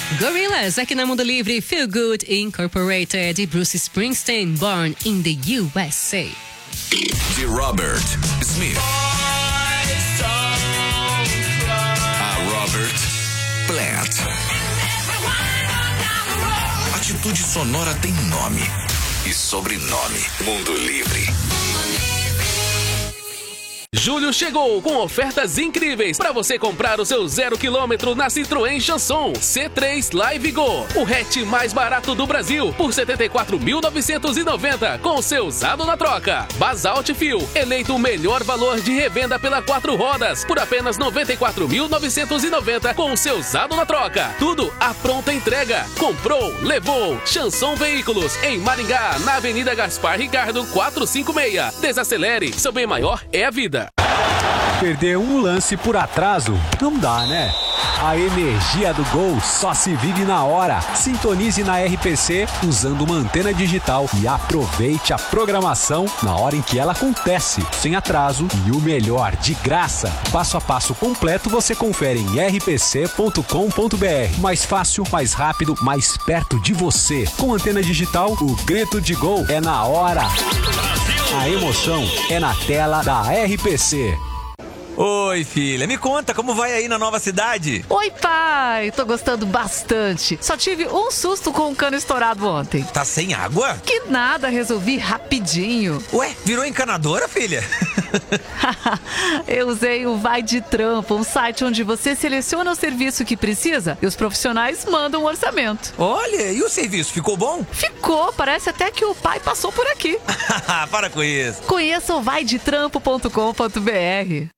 Gorillaz, aqui na Mundo Livre, Feel Good Incorporated e Bruce Springsteen, Born in the USA. De Robert Smith a Robert Plant. Atitude Sonora tem nome e sobrenome. Mundo Livre. Julho chegou com ofertas incríveis para você comprar o seu 0 km na Citroën Chanson C3 Live Go, o hatch mais barato do Brasil, por R$ 74.990, com seu usado na troca. Basalt Fio, eleito o melhor valor de revenda pela 4 rodas, por apenas R$ 94.990, com seu usado na troca. Tudo à pronta entrega. Comprou, levou. Chanson Veículos, em Maringá, na Avenida Gaspar Ricardo 456. Desacelere, seu bem maior é a vida. Perder um lance por atraso não dá, né? A energia do gol só se vive na hora. Sintonize na RPC usando uma antena digital e aproveite a programação na hora em que ela acontece, sem atraso e o melhor, de graça. Passo a passo completo você confere em rpc.com.br. Mais fácil, mais rápido, mais perto de você. Com antena digital, o grito de gol é na hora. A emoção é na tela da RPC. Oi, filha, me conta como vai aí na nova cidade? Oi, pai, tô gostando bastante. Só tive um susto com o cano estourado ontem. Tá sem água? Que nada, resolvi rapidinho. Ué, virou encanadora, filha? Eu usei o Vai de Trampo, um site onde você seleciona o serviço que precisa e os profissionais mandam um orçamento. Olha, e o serviço, ficou bom? Ficou, parece até que o pai passou por aqui. Para com isso. Conheça o vaidetrampo.com.br.